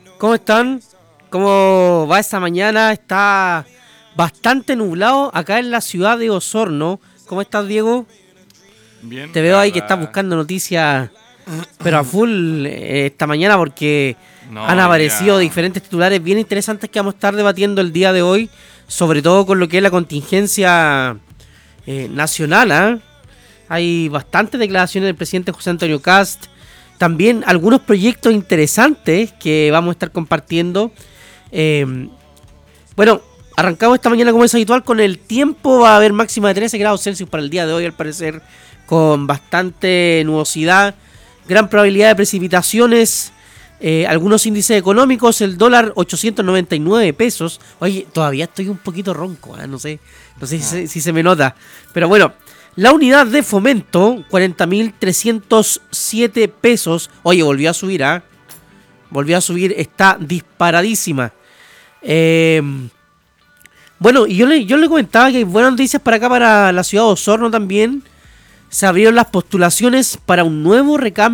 ¿Cómo están? ¿Cómo va esta mañana? Está bastante nublado acá en la ciudad de Osorno. ¿Cómo estás, Diego? Bien, Te la veo ahí que estás verdad. buscando noticias, pero a full esta mañana porque No, han hoy aparecido día. diferentes titulares bien interesantes que vamos a estar debatiendo el día de hoy, sobre todo con lo que es la contingencia nacional, ¿ah? Hay bastantes declaraciones del presidente José Antonio Kast. También algunos proyectos interesantes que vamos a estar compartiendo. Eh, bueno, arrancamos esta mañana como es habitual con el tiempo. Va a haber máxima de 13 grados Celsius para el día de hoy, al parecer, con bastante nubosidad, gran probabilidad de precipitaciones. Algunos índices económicos, el dólar 899 pesos. Oye, todavía estoy un poquito ronco, ¿eh? No sé si se me nota. Pero bueno, la unidad de fomento, 40.307 pesos. Oye, volvió a subir, ¿ah? Volvió a subir, está disparadísima. Eh, bueno, y yo le comentaba que hay buenas noticias para acá, para la ciudad de Osorno también. Se abrieron las postulaciones para un nuevo recambio